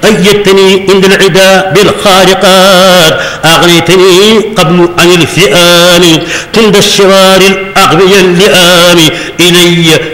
أيدتني عند العدا بالخارقات، أغنيتني قبل عن الفئام عند الشرار الأغبياء اللئام. إلي